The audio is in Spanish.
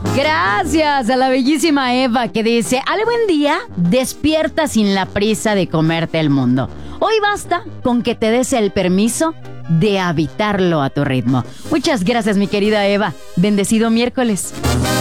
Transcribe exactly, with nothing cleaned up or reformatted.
Gracias a la bellísima Eva que dice: al buen día, despierta sin la prisa de comerte el mundo. Hoy basta con que te des el permiso de habitarlo a tu ritmo. Muchas gracias, mi querida Eva. Bendecido miércoles.